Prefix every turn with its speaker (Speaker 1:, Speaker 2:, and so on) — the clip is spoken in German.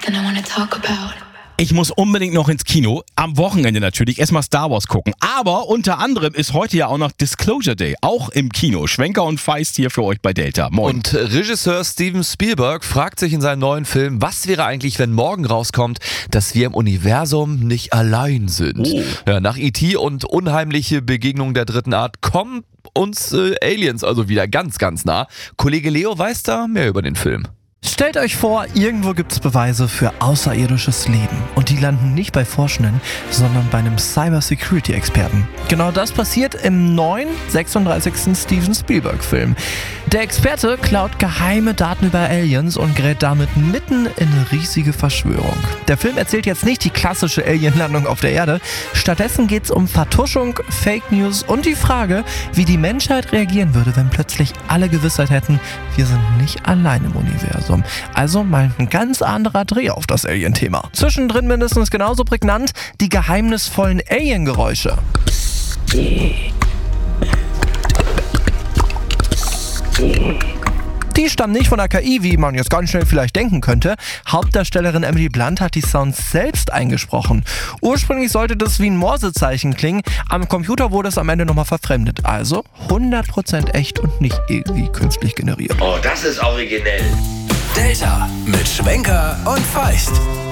Speaker 1: Then I want to talk about.
Speaker 2: Ich muss unbedingt noch ins Kino. Am Wochenende natürlich. Erstmal Star Wars gucken. Aber unter anderem ist heute ja auch noch Disclosure Day. Auch im Kino. Schwenker und Feist hier für euch bei Delta. Moin.
Speaker 3: Und Regisseur Steven Spielberg fragt sich in seinem neuen Film, was wäre eigentlich, wenn morgen rauskommt, dass wir im Universum nicht allein sind.
Speaker 2: Oh.
Speaker 3: Ja, nach E.T. und unheimliche Begegnungen der dritten Art kommen uns Aliens also wieder ganz, ganz nah. Kollege Leo weiß da mehr über den Film.
Speaker 4: Stellt euch vor, irgendwo gibt's Beweise für außerirdisches Leben und die landen nicht bei Forschenden, sondern bei einem Cyber-Security-Experten. Genau das passiert im neuen 36. Steven Spielberg-Film. Der Experte klaut geheime Daten über Aliens und gerät damit mitten in eine riesige Verschwörung. Der Film erzählt jetzt nicht die klassische Alienlandung auf der Erde, stattdessen geht's um Vertuschung, Fake News und die Frage, wie die Menschheit reagieren würde, wenn plötzlich alle Gewissheit hätten, wir sind nicht allein im Universum. Also mal ein ganz anderer Dreh auf das Alien-Thema. Zwischendrin mindestens genauso prägnant die geheimnisvollen Alien-Geräusche. Die stammen nicht von der KI, wie man jetzt ganz schnell vielleicht denken könnte. Hauptdarstellerin Emily Blunt hat die Sounds selbst eingesprochen. Ursprünglich sollte das wie ein Morsezeichen klingen, am Computer wurde es am Ende nochmal verfremdet. Also 100% echt und nicht irgendwie künstlich generiert.
Speaker 5: Oh, das ist originell.
Speaker 6: Delta mit Schwenker und Feist.